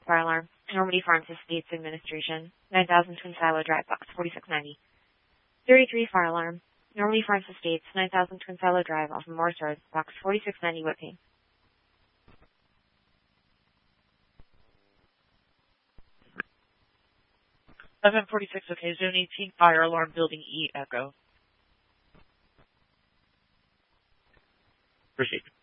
fire alarm. Normandy Farms Estates Administration, 9000 Twin Silo Drive, box 4690. 33 fire alarm. Normandy Farms Estates, 9000 Twin Silo Drive, off of Morris Road, box 4690, Whitby. 1146, okay, Zone 18, fire alarm, building E, Echo. Proceed.